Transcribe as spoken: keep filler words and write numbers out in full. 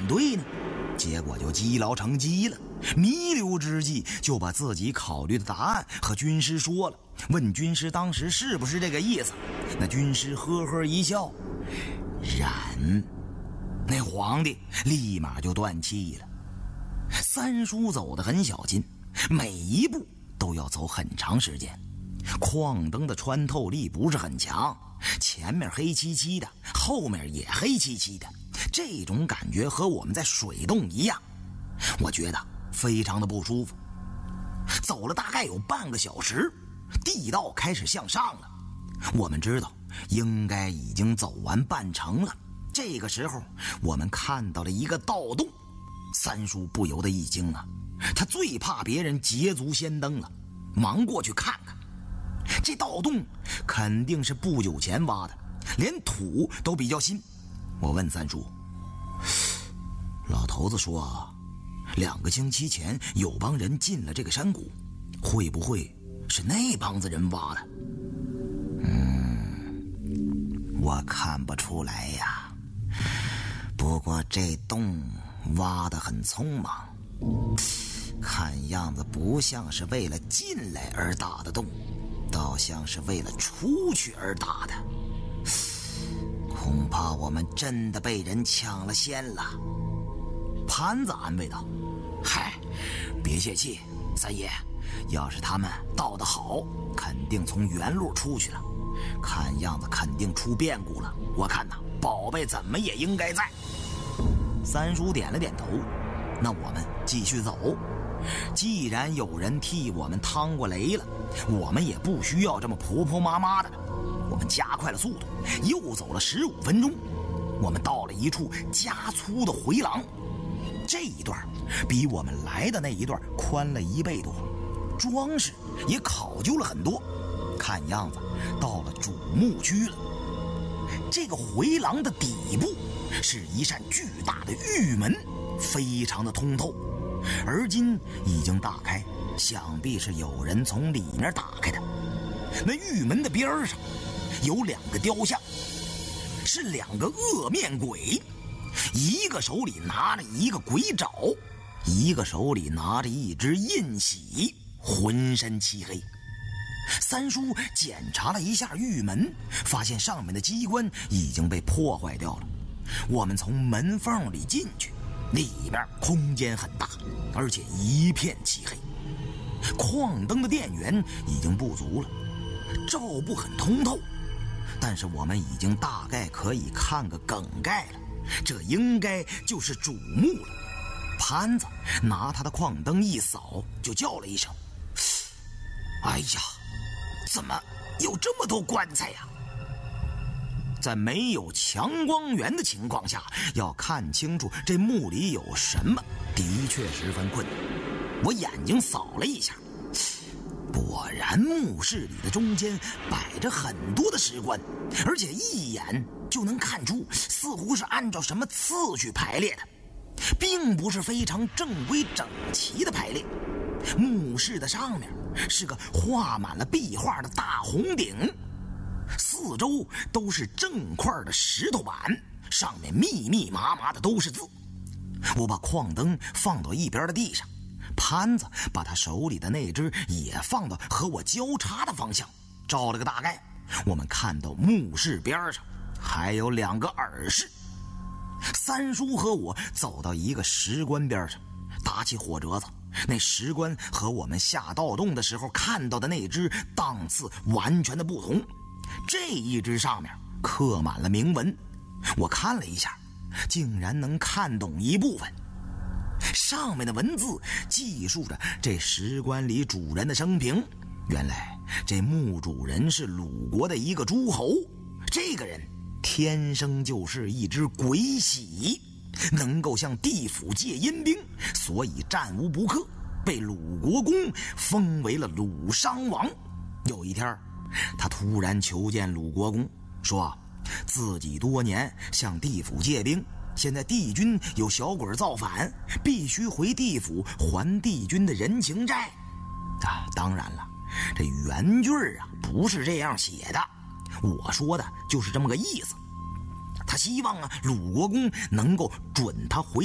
对呢，结果就积劳成疾了。弥留之际就把自己考虑的答案和军师说了，问军师当时是不是这个意思。那军师呵呵一笑，然那皇帝立马就断气了。三叔走得很小心，每一步都要走很长时间。矿灯的穿透力不是很强，前面黑漆漆的，后面也黑漆漆的，这种感觉和我们在水洞一样，我觉得非常的不舒服。走了大概有半个小时，地道开始向上了，我们知道应该已经走完半程了。这个时候我们看到了一个盗洞，三叔不由得一惊啊，他最怕别人捷足先登了，忙过去看看。这盗洞肯定是不久前挖的，连土都比较新。我问三叔，老头子说啊，两个星期前有帮人进了这个山谷，会不会是那帮子人挖的？嗯，我看不出来呀。不过这洞挖得很匆忙，看样子不像是为了进来而打的洞，倒像是为了出去而打的。恐怕我们真的被人抢了先了。潘子安慰道，嗨，别泄气，三爷，要是他们盗得好，肯定从原路出去了，看样子肯定出变故了。我看呐，宝贝怎么也应该在。三叔点了点头，那我们继续走。既然有人替我们趟过雷了，我们也不需要这么婆婆妈妈的了。我们加快了速度，又走了十五分钟，我们到了一处加粗的回廊。这一段比我们来的那一段宽了一倍多，装饰也考究了很多，看样子到了主墓区了。这个回廊的底部是一扇巨大的玉门，非常的通透，而今已经打开，想必是有人从里面打开的。那玉门的边上有两个雕像，是两个恶面鬼，一个手里拿着一个鬼爪，一个手里拿着一只印玺，浑身漆黑。三叔检查了一下玉门，发现上面的机关已经被破坏掉了。我们从门缝里进去，里边空间很大，而且一片漆黑。矿灯的电源已经不足了，照不很通透，但是我们已经大概可以看个梗概了，这应该就是主墓了。潘子拿他的矿灯一扫，就叫了一声，哎呀，怎么有这么多棺材呀？在没有强光源的情况下，要看清楚这墓里有什么，的确十分困难。我眼睛扫了一下，果然墓室里的中间摆着很多的石棺，而且一眼就能看出似乎是按照什么次序排列的，并不是非常正规整齐的排列。墓室的上面是个画满了壁画的大红顶，四周都是正块的石头板，上面密密麻麻的都是字。我把矿灯放到一边的地上，潘子把他手里的那只也放到和我交叉的方向，照了个大概。我们看到墓室边上还有两个耳室。三叔和我走到一个石棺边上，打起火折子。那石棺和我们下盗洞的时候看到的那只档次完全的不同，这一只上面刻满了铭文，我看了一下，竟然能看懂一部分。上面的文字记述着这石棺里主人的生平，原来这墓主人是鲁国的一个诸侯，这个人天生就是一只鬼玺，能够向地府借阴兵，所以战无不克，被鲁国公封为了鲁商王。有一天他突然求见鲁国公，说自己多年向地府借兵，现在帝君有小鬼造反，必须回地府还帝君的人情债啊。当然了，这原句啊不是这样写的，我说的就是这么个意思。他希望啊鲁国公能够准他回